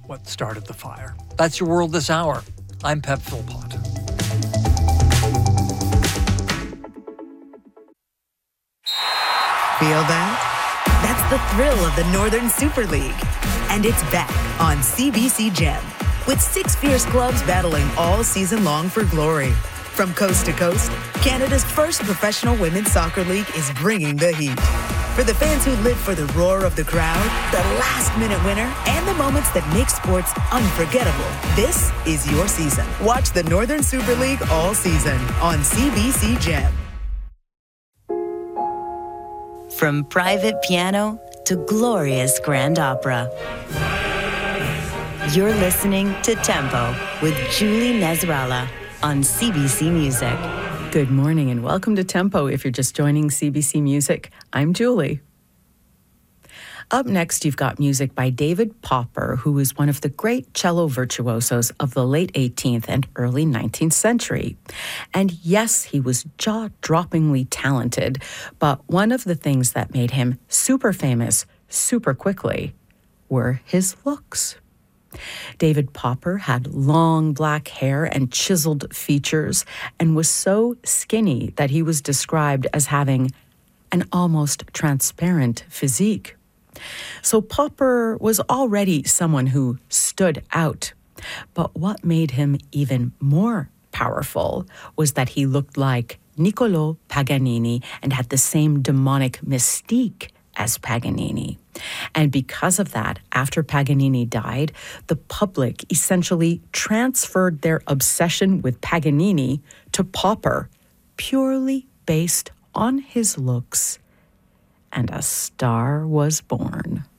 what started the fire. That's your world this hour. I'm Pep Philpott. Feel that? That's the thrill of the Northern Super League. And it's back on CBC Gem, with 6 fierce clubs battling all season long for glory. From coast to coast, Canada's first professional women's soccer league is bringing the heat. For the fans who live for the roar of the crowd, the last-minute winner, and the moments that make sports unforgettable, this is your season. Watch the Northern Super League all season on CBC Gem. From private piano to glorious grand opera. You're listening to Tempo with Julie Nezrala on CBC Music. Good morning and welcome to Tempo. If you're just joining CBC Music, I'm Julie. Up next, you've got music by David Popper, who is one of the great cello virtuosos of the late 18th and early 19th century. And yes, he was jaw-droppingly talented, but one of the things that made him super famous super quickly were his looks. David Popper had long black hair and chiseled features and was so skinny that he was described as having an almost transparent physique. So Popper was already someone who stood out. But what made him even more powerful was that he looked like Niccolò Paganini and had the same demonic mystique as Paganini. And because of that, after Paganini died, the public essentially transferred their obsession with Paganini to Popper, purely based on his looks. And a star was born.